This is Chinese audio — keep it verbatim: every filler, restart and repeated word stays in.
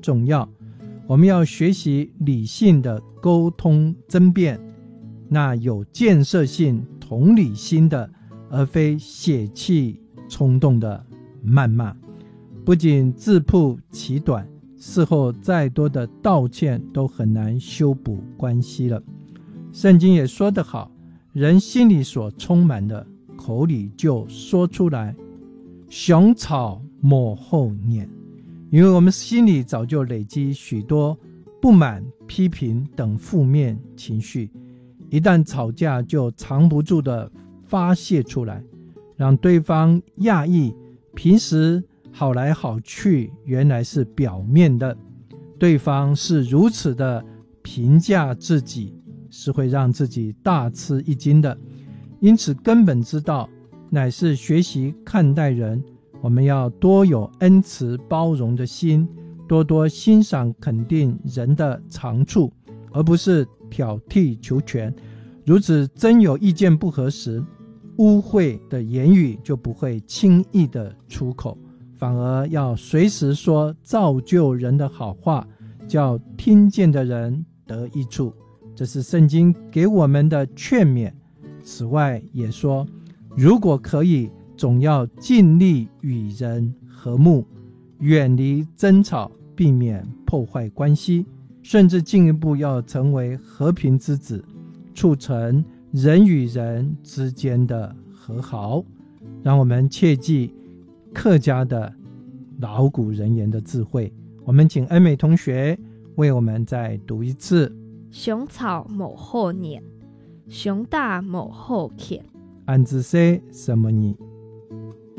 重要。我们要学习理性的沟通争辩，那有建设性同理心的，而非血气冲动的谩骂。不仅自曝其短，事后再多的道歉都很难修补关系了。圣经也说得好，人心里所充满的，口里就说出来。雄草抹后碾，因为我们心里早就累积许多不满、批评等负面情绪，一旦吵架就藏不住的发泄出来，让对方讶异，平时好来好去原来是表面的，对方是如此的评价自己，是会让自己大吃一惊的。因此根本之道乃是学习看待人，我们要多有恩慈包容的心，多多欣赏肯定人的长处，而不是挑剔求全。如此真有意见不合时，污秽的言语就不会轻易的出口，反而要随时说造就人的好话，叫听见的人得益处。这是圣经给我们的劝勉。此外也说，如果可以，总要尽力与人和睦，远离争吵，避免破坏关系，甚至进一步要成为和平之子，促成人与人之间的和好。让我们切记客家的老古人言的智慧。我们请恩美同学为我们再读一次。 雄草抹后碾，熊大抹后舔。 安子说什么呢？